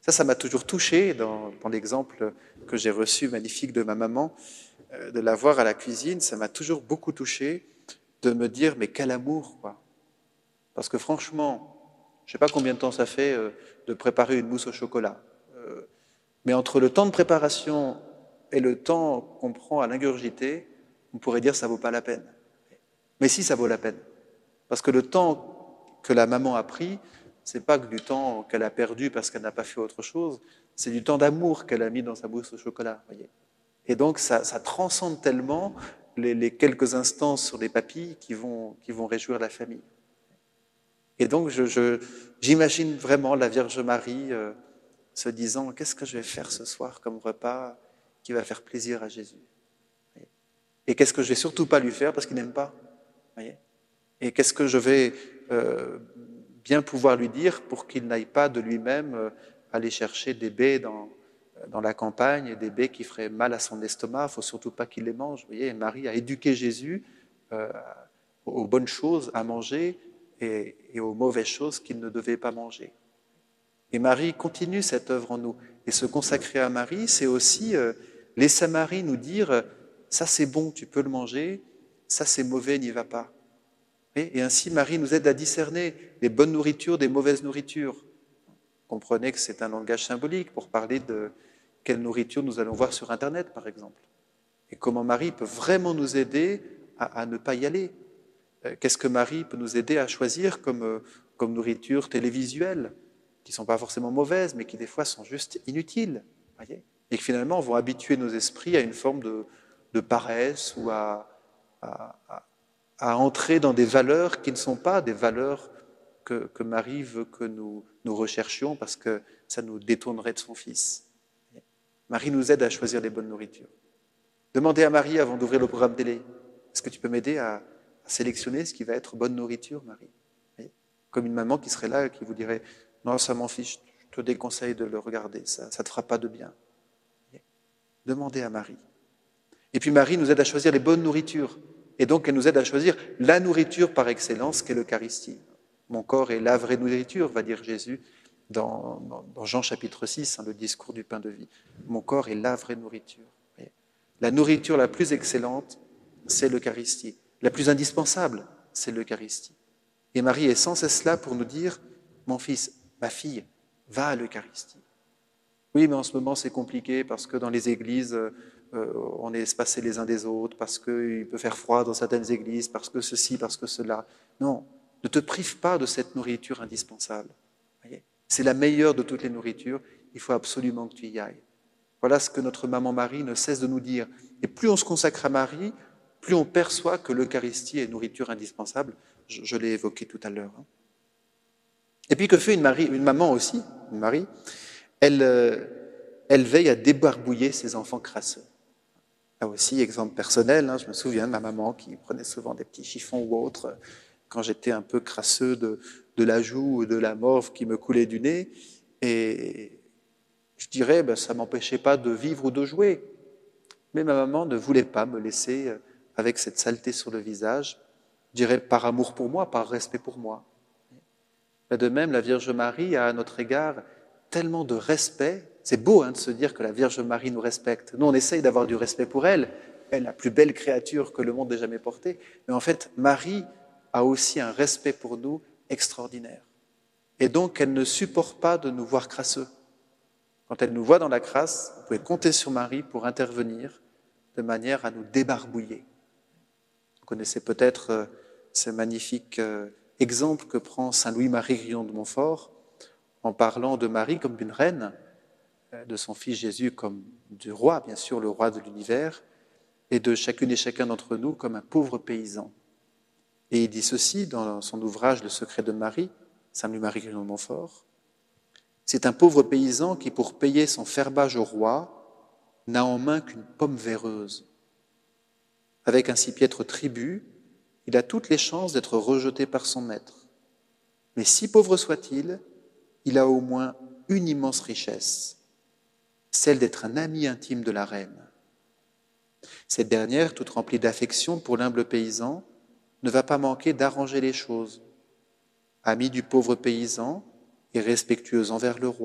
Ça m'a toujours touché dans l'exemple que j'ai reçu magnifique de ma maman, de la voir à la cuisine. Ça m'a toujours beaucoup touché de me dire, mais quel amour, quoi. Parce que franchement, je ne sais pas combien de temps ça fait de préparer une mousse au chocolat. Mais entre le temps de préparation et le temps qu'on prend à l'ingurgiter, on pourrait dire que ça ne vaut pas la peine. Mais si, ça vaut la peine. Parce que le temps que la maman a pris, c'est pas que du temps qu'elle a perdu parce qu'elle n'a pas fait autre chose, c'est du temps d'amour qu'elle a mis dans sa mousse au chocolat. Voyez. Et donc, ça transcende tellement les quelques instants sur les papilles qui vont réjouir la famille. Et donc, j'imagine vraiment la Vierge Marie se disant, qu'est-ce que je vais faire ce soir comme repas qui va faire plaisir à Jésus? Et qu'est-ce que je vais surtout pas lui faire parce qu'il n'aime pas? Voyez. Et qu'est-ce que je vais bien pouvoir lui dire pour qu'il n'aille pas de lui-même aller chercher des baies dans la campagne, et des baies qui feraient mal à son estomac, il ne faut surtout pas qu'il les mange. Vous voyez, Marie a éduqué Jésus aux bonnes choses à manger et aux mauvaises choses qu'il ne devait pas manger. Et Marie continue cette œuvre en nous. Et se consacrer à Marie, c'est aussi laisser Marie nous dire, ça c'est bon, tu peux le manger, ça c'est mauvais, n'y va pas. Et ainsi, Marie nous aide à discerner les bonnes nourritures des mauvaises nourritures. Comprenez que c'est un langage symbolique pour parler de quelle nourriture nous allons voir sur Internet, par exemple. Et comment Marie peut vraiment nous aider à ne pas y aller. Qu'est-ce que Marie peut nous aider à choisir comme nourriture télévisuelle, qui ne sont pas forcément mauvaises, mais qui des fois sont juste inutiles, voyez, et qui finalement vont habituer nos esprits à une forme de paresse ou à entrer dans des valeurs qui ne sont pas des valeurs que Marie veut que nous recherchions parce que ça nous détournerait de son Fils. Marie nous aide à choisir les bonnes nourritures. Demandez à Marie avant d'ouvrir le programme télé, est-ce que tu peux m'aider à sélectionner ce qui va être bonne nourriture, Marie? Comme une maman qui serait là et qui vous dirait, non, ça m'en fiche, je te déconseille de le regarder, ça ne te fera pas de bien. Demandez à Marie. Et puis Marie nous aide à choisir les bonnes nourritures. Et donc, elle nous aide à choisir la nourriture par excellence qu'est l'Eucharistie. Mon corps est la vraie nourriture, va dire Jésus dans Jean chapitre 6, le discours du pain de vie. Mon corps est la vraie nourriture. La nourriture la plus excellente, c'est l'Eucharistie. La plus indispensable, c'est l'Eucharistie. Et Marie est sans cesse là pour nous dire, mon fils, ma fille, va à l'Eucharistie. Oui, mais en ce moment, c'est compliqué parce que dans les églises, on est espacés les uns des autres, parce qu'il peut faire froid dans certaines églises, parce que ceci, parce que cela. Non, ne te prive pas de cette nourriture indispensable. Voyez, c'est la meilleure de toutes les nourritures, il faut absolument que tu y ailles. Voilà ce que notre maman Marie ne cesse de nous dire. Et plus on se consacre à Marie, plus on perçoit que l'Eucharistie est nourriture indispensable. Je l'ai évoqué tout à l'heure. Et puis que fait une maman aussi, une Marie? Elle veille à débarbouiller ses enfants crasseux. Là aussi, exemple personnel, je me souviens de ma maman qui prenait souvent des petits chiffons ou autres quand j'étais un peu crasseux de la joue ou de la morve qui me coulait du nez. Et je dirais, ça ne m'empêchait pas de vivre ou de jouer. Mais ma maman ne voulait pas me laisser avec cette saleté sur le visage, je dirais par amour pour moi, par respect pour moi. De même, la Vierge Marie a à notre égard tellement de respect. C'est beau de se dire que la Vierge Marie nous respecte. Nous, on essaye d'avoir du respect pour elle. Elle est la plus belle créature que le monde ait jamais portée. Mais en fait, Marie a aussi un respect pour nous extraordinaire. Et donc, elle ne supporte pas de nous voir crasseux. Quand elle nous voit dans la crasse, vous pouvez compter sur Marie pour intervenir de manière à nous débarbouiller. Vous connaissez peut-être ce magnifique exemple que prend saint Louis-Marie Grillon de Montfort en parlant de Marie comme d'une reine, de son fils Jésus comme du roi, bien sûr, le roi de l'univers, et de chacune et chacun d'entre nous comme un pauvre paysan. Et il dit ceci dans son ouvrage Le secret de Marie, saint Louis-Marie Grillon de Montfort. C'est un pauvre paysan qui, pour payer son ferbage au roi, n'a en main qu'une pomme véreuse. Avec un si piètre tribut, il a toutes les chances d'être rejeté par son maître. Mais si pauvre soit-il, il a au moins une immense richesse, celle d'être un ami intime de la reine. Cette dernière, toute remplie d'affection pour l'humble paysan, ne va pas manquer d'arranger les choses. Amie du pauvre paysan et respectueuse envers le roi,